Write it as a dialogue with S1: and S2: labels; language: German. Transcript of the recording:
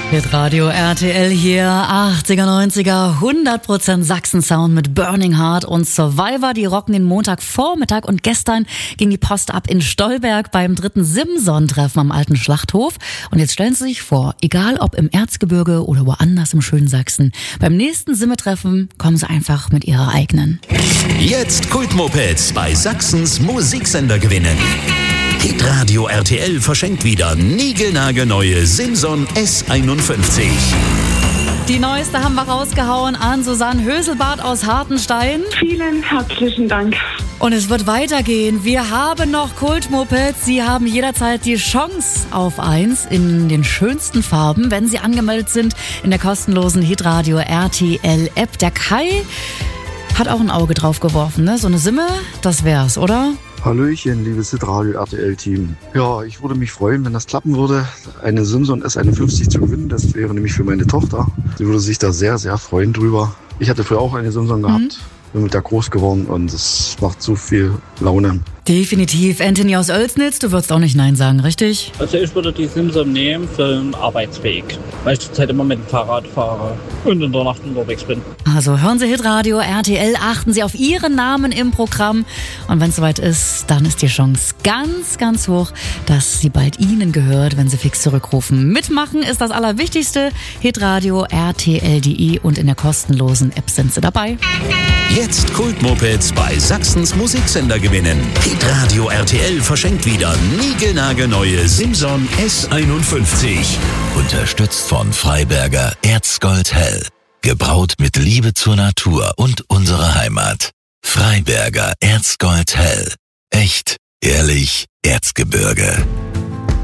S1: Hitradio RTL hier, 80er, 90er, 100% Sachsen-Sound mit Burning Heart und Survivor. Die rocken den Montagvormittag und gestern ging die Post ab in Stolberg beim 3. Simson-Treffen am alten Schlachthof. Und jetzt stellen Sie sich vor, egal ob im Erzgebirge oder woanders im schönen Sachsen, beim nächsten Simme-Treffen kommen Sie einfach mit Ihrer eigenen.
S2: Jetzt Kultmopeds bei Sachsens Musiksender gewinnen. Hitradio RTL verschenkt wieder niegelnagelneue Simson S51.
S1: Die neueste haben wir rausgehauen an Susanne Höselbart aus Hartenstein.
S3: Vielen herzlichen Dank.
S1: Und es wird weitergehen. Wir haben noch Kultmopeds. Sie haben jederzeit die Chance auf eins in den schönsten Farben, wenn Sie angemeldet sind in der kostenlosen Hitradio RTL App. Der Kai hat auch ein Auge drauf geworfen, ne? So eine Simme, das wär's, oder?
S4: Hallöchen, liebes Hitradio RTL-Team. Ja, ich würde mich freuen, wenn das klappen würde, eine Simson S51 zu gewinnen. Das wäre nämlich für meine Tochter. Sie würde sich da sehr, sehr freuen drüber. Ich hatte früher auch eine Simson gehabt, bin mit der groß geworden und es macht so viel Laune.
S1: Definitiv. Anthony aus Oelsnitz, du würdest auch nicht Nein sagen, richtig?
S5: Also ich würde die Simson nehmen für den Arbeitsweg, weil ich zurzeit immer mit dem Fahrrad fahre und in der Nacht unterwegs bin.
S1: Also hören Sie Hitradio RTL, achten Sie auf Ihren Namen im Programm und wenn es soweit ist, dann ist die Chance ganz, ganz hoch, dass sie bald Ihnen gehört, wenn Sie fix zurückrufen. Mitmachen ist das Allerwichtigste. Hitradio RTL.de und in der kostenlosen App sind Sie dabei.
S2: Jetzt Kultmopeds bei Sachsens Musiksender gewinnen. Hitradio RTL verschenkt wieder niegelnagelneue Simson S51.
S6: Unterstützt von Freiberger Erzgold Hell. Gebraut mit Liebe zur Natur und unserer Heimat. Freiberger Erzgold Hell. Echt, ehrlich, Erzgebirge.